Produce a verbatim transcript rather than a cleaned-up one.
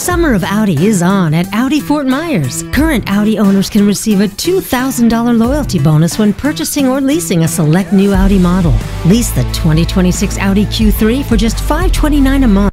summer of Audi is on at Audi Fort Myers. Current Audi owners can receive a two thousand dollars loyalty bonus when purchasing or leasing a select new Audi model. Lease the twenty twenty-six Audi Q three for just five hundred twenty-nine dollars a month.